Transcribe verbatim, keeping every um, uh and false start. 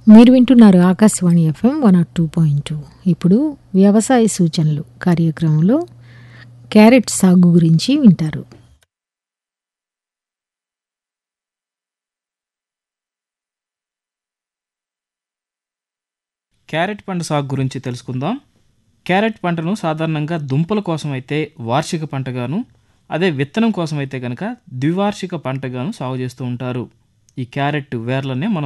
మీరు వింటున్నారు Akashvani FM one not two point two. ఇప్పుడు వ్యవసాయ సూచనలు కార్యక్రమంలో క్యారెట్ సాగు గురించి వింటారు. క్యారెట్ పంట సాగు గురించి తెలుసుకుందాం. క్యారెట్ పంటను సాధారణంగా దుంపల కోసం అయితే వార్షిక పంటగాను, అదే విత్తనం కోసం అయితే కనుక ద్వివార్షిక పంటగాను సాగు చేస్తూ ఉంటారు. ఈ క్యారెట్ వేర్లనే మనం